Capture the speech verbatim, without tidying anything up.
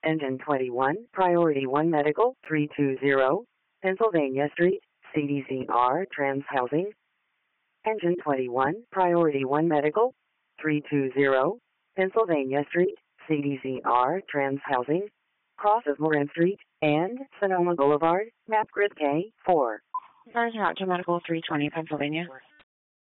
Engine twenty-one, Priority one Medical, three two zero, Pennsylvania Street, C D C R Trans Housing. Engine twenty-one, Priority one Medical, three two zero, Pennsylvania Street, C D C R Trans Housing, cross of Moran Street, and Sonoma Boulevard, map grid K four. Cars are out to Medical three twenty, Pennsylvania.